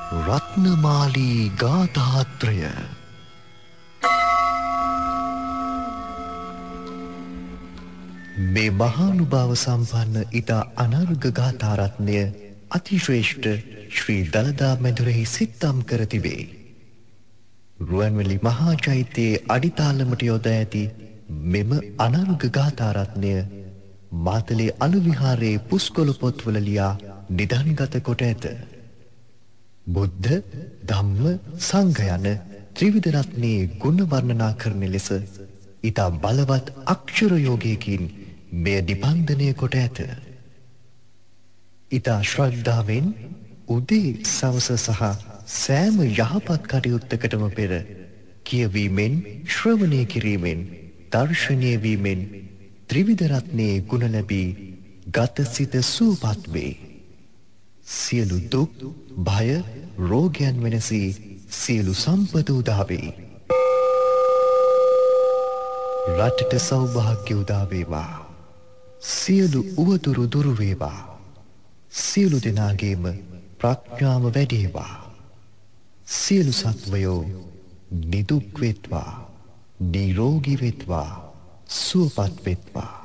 රත්නමාලී ගාථාත්‍රය මේ මහානුභාව සම්පන්න ඉතා අනර්ඝ ගාථාරත්නය අතිශ්‍රේෂ්ඨ ශ්‍රී දළදා මැදුරෙහි සිත්තම් කර තිබේ. රුවන්වැලි මහා චෛත්‍යයේ අඩිතාලමට යොදා ඇති මෙම අනර්ඝ ගාථාරත්නය මාතලේ අලු විහාරයේ පුස්කොළ පොත්වල ලියා නිදන්ගත කොට ඇත. බුද්ධ, ධම්ම, සංඝ යන ත්‍රිවිධ රත්නයේ ගුණ වර්ණනා කරන ලෙස ඉතා බලවත් අක්ෂර යෝගයකින් මෙය නිබන්ධනය කොට ඇත. ඉතා ශ්‍රද්ධාවෙන් උදේ සවස සහ සෑම යහපත් කටයුත්තකටම පෙර කියවීමෙන් ශ්‍රවණය කිරීමෙන් දර්ශනය වීමෙන් ත්‍රිවිධ රත්නයේ ගුණ ලැබී ගත සිත සුවපත් වේ. සියලු දුක්, භය, රෝගයන් වෙනසී සියලු සම්පත උදා වේ. රටට සෞභාග්‍ය උදා වේවා. සියලු උවදුරු දුරු වේවා. සියලු දෙනාගේම ප්‍රඥාව වැඩේවා. සියලු සත්වයෝ නිදුක් වෙත්වා, නිරෝගී වෙත්වා, සුවපත් වෙත්වා.